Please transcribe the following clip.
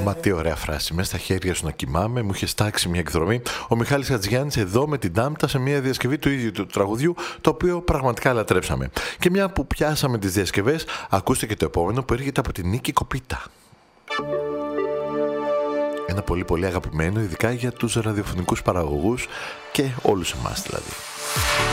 Μα τι ωραία φράση. Μέσα στα χέρια σου να κοιμάμαι, μου είχε στάξει μια εκδρομή ο Μιχάλης Χατζηγιάννης εδώ με την Ντάμπτα σε μια διασκευή του ίδιου του τραγουδιού, το οποίο πραγματικά λατρέψαμε. Και μια που πιάσαμε τις διασκευές, ακούστε και το επόμενο που έρχεται από την Νίκη Κοπίτα. Ένα πολύ πολύ αγαπημένο, ειδικά για τους ραδιοφωνικούς παραγωγούς και όλους εμάς δηλαδή.